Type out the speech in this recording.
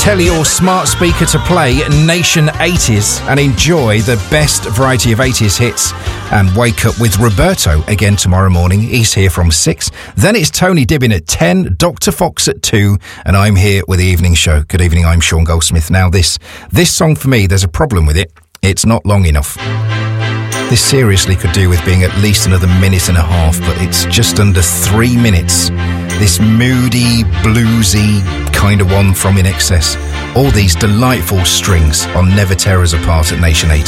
tell your smart speaker to play Nation 80s and enjoy the best variety of 80s hits. And wake up with Roberto again tomorrow morning. He's here from 6. Then it's Tony Dibbin at 10, Dr. Fox at 2, and I'm here with the evening show. Good evening, I'm Sean Goldsmith. Now this song for me, there's a problem with it. It's not long enough. This seriously could do with being at least another minute and a half, but it's just under 3 minutes. This moody, bluesy kind of one from In Excess. All these delightful strings on Never Tear Us Apart at Nation 80.